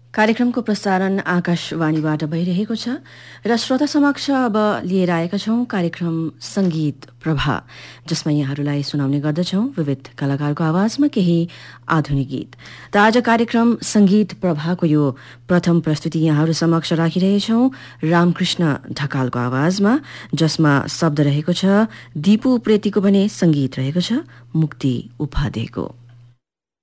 कार्यक्रमको प्रसारण आकाशवाणीबाट भइरहेको छ र श्रोता समक्ष अब लिएर आएका छौं कार्यक्रम संगीत प्रभा, जसमा यहाँहरूलाई सुनाउने गर्दछौं विविध कलाकारको आवाजमा केही आधुनिक गीत। त आज कार्यक्रम संगीत प्रभाको यो प्रथम प्रस्तुति यहाँहरू समक्ष राखिरहेछौं रामकृष्ण ढकालको आवाजमा, जसमा शब्द रहेको छ दिपु उप्रेतीको भने संगीत रहेको छ मुक्ति उपाध्यायको।